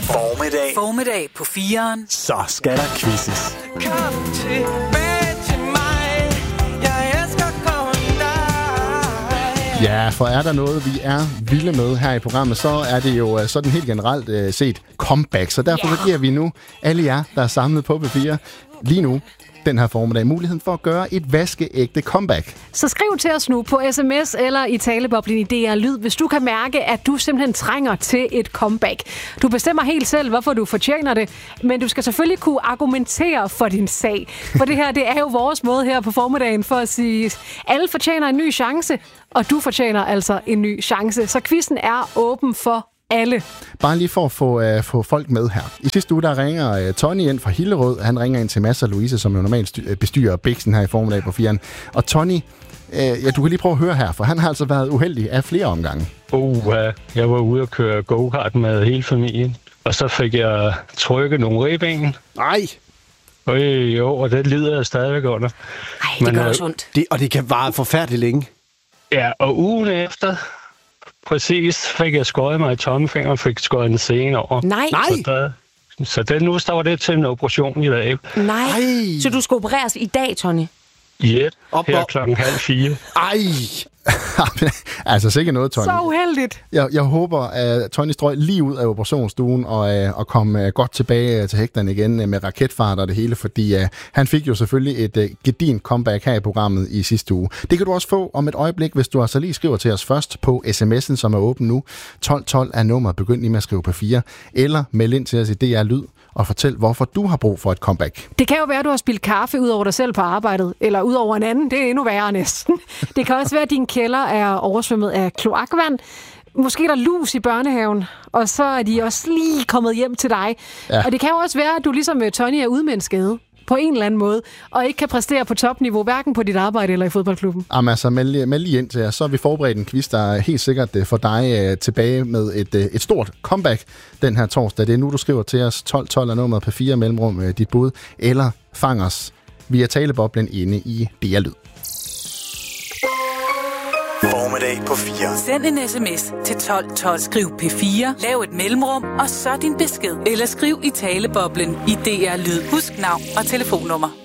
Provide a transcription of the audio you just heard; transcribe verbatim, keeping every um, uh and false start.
Formiddag. Formiddag på fireren. Så skal der quizzes. Kom tilbage til mig. Jeg elsker kun dig. Ja, for er der noget, vi er vilde med her i programmet, så er det jo sådan helt generelt uh, set comeback. Så derfor yeah. så giver vi nu alle jer, der er samlet på P fire, lige nu, den her formiddag, muligheden for at gøre et vaskeægte comeback. Så skriv til os nu på sms eller i taleboblen i D R Lyd, hvis du kan mærke, at du simpelthen trænger til et comeback. Du bestemmer helt selv, hvorfor du fortjener det, men du skal selvfølgelig kunne argumentere for din sag. For det her, det er jo vores måde her på formiddagen for at sige, alle fortjener en ny chance, og du fortjener altså en ny chance. Så quizzen er åben for alle. Bare lige for at få, uh, få folk med her. I sidste uge, der ringer uh, Tony ind fra Hillerød. Han ringer ind til Mads og Louise, som jo normalt styr, bestyrer Bixen her i formiddag på firen. Og Tony, uh, ja, du kan lige prøve at høre her, for han har altså været uheldig af flere omgange. Oh, uh, jeg var ude at køre go-kart med hele familien, og så fik jeg trykket nogle ribben. Nej! Øh, jo, og det lider jeg stadigvæk under. Ej, det Men, gør uh, også ondt. Det, og det kan vare forfærdeligt længe. Ja, og ugen efter, præcis, fik jeg skåret mig i tommelfingeren og fik skåret en sene over. Nej. Nej! Så, der, så den nu står det til en operation i dag. Nej. Ej. Så du skal opereres i dag, Tony? Ja, Op, her op. klokken halv fire. Ej! Altså sikkert noget, Tony. Så uheldigt. Jeg, jeg håber, at Tony strøg lige ud af operationsstuen og, uh, og kom uh, godt tilbage uh, til hægterne igen uh, med raketfart og det hele, fordi uh, han fik jo selvfølgelig et uh, gedint comeback her i programmet i sidste uge. Det kan du også få om et øjeblik, hvis du altså lige skriver til os først på sms'en, som er åben nu. tolv tolv er nummeret. Begynd lige med at skrive på fire. Eller meld ind til os i D R Lyd og fortæl, hvorfor du har brug for et comeback. Det kan jo være, at du har spildt kaffe ud over dig selv på arbejdet, eller ud over en anden. Det er endnu værre næsten. Det kan også være, at din kælder er oversvømmet af kloakvand. Måske er der lus i børnehaven, og så er de også lige kommet hjem til dig. Ja. Og det kan jo også være, at du ligesom Tony er ude med en skade på en eller anden måde, og ikke kan præstere på topniveau, hverken på dit arbejde eller i fodboldklubben. Jamen altså, meld, meld lige ind til os, så har vi forberedt en quiz, der er helt sikkert for dig uh, tilbage med et, uh, et stort comeback den her torsdag. Det er nu, du skriver til os. tolv tolv er nummeret på fire mellemrum uh, dit bud, eller fang os via taleboblen inde i D R Lyd. Formiddag på fire. Send en sms til tolv tolv. Skriv P fire, lav et mellemrum, og så din besked. Eller skriv i taleboblen i D R Lyd. Husk navn og telefonnummer.